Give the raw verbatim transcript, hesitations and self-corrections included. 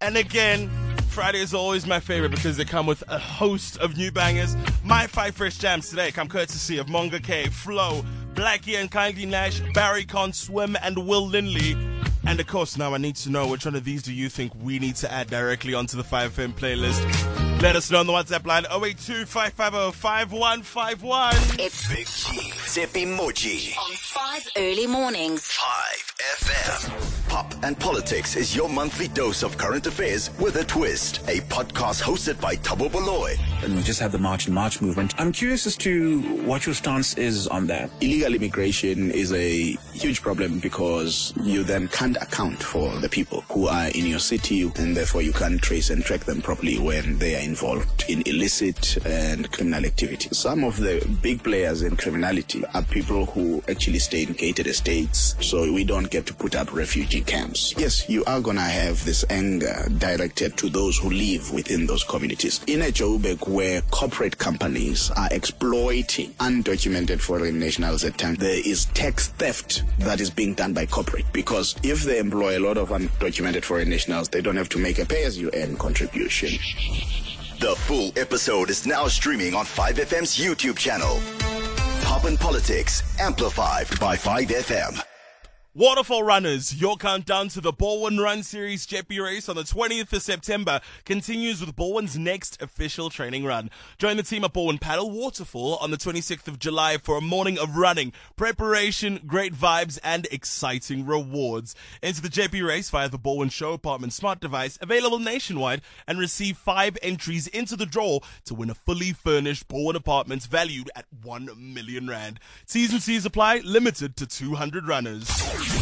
And again, Friday is always my favorite because they come with a host of new bangers. My five fresh jams today come courtesy of Monga K, Flo, Blackie and Kindly Nash, Barry Con Swim, and Will Lindley. And of course, now I need to know which one of these do you think we need to add directly onto the five F M playlist. Let us know on the WhatsApp line oh eight two, five five zero, five one five one. It's Big G, Zippy Moji. on five early mornings. five F M. Pop and Politics is your monthly dose of current affairs with a twist. A podcast hosted by Thabo Baloy. And we just had the March and March movement. I'm curious as to what your stance is on that. Illegal immigration is a huge problem because you then can't account for the people who are in your city, and therefore you can't trace and track them properly when they are involved in illicit and criminal activity. Some of the big players in criminality are people who actually stay in gated estates, so we don't get to put up refugee camps. Yes, you are going to have this anger directed to those who live within those communities. In a Joburg where corporate companies are exploiting undocumented foreign nationals at times, there is tax theft that is being done by corporate, because if they employ a lot of undocumented foreign nationals, they don't have to make a pay-as-you-earn contribution. The full episode is now streaming on five F M's YouTube channel. Pop and Politics, amplified by five F M. Waterfall runners, your countdown to the Baldwin Run Series Jeppy race on the twentieth of September continues with Baldwin's next official training run. Join the team at Baldwin Paddle Waterfall on the twenty-sixth of July for a morning of running, preparation, great vibes, and exciting rewards. Enter the Jeppy race via the Baldwin Show Apartment smart device, available nationwide, and receive five entries into the draw to win a fully furnished Baldwin apartment valued at one million rand. T's and C's apply, limited to two hundred runners.